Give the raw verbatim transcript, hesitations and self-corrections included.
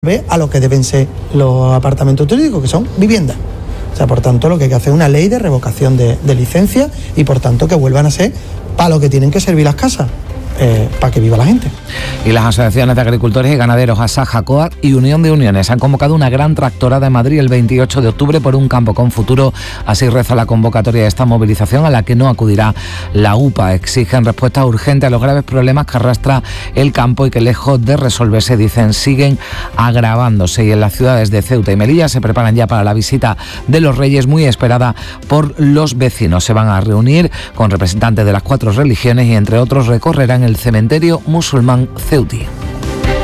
a lo que deben ser los apartamentos turísticos, que son viviendas. O sea, por tanto, lo que hay que hacer es una ley de revocación de, de licencias y, por tanto, que vuelvan a ser para lo que tienen que servir las casas. Eh, para que viva la gente. Y las asociaciones de agricultores y ganaderos Asaja, COAG y Unión de Uniones han convocado una gran tractorada en Madrid el veintiocho de octubre por un campo con futuro. Así reza la convocatoria de esta movilización, a la que no acudirá la U P A. Exigen respuesta urgente a los graves problemas que arrastra el campo y que, lejos de resolverse, dicen, siguen agravándose. Y en las ciudades de Ceuta y Melilla se preparan ya para la visita de los Reyes, muy esperada por los vecinos. Se van a reunir con representantes de las cuatro religiones y, entre otros, recorrerán el cementerio musulmán ceutí.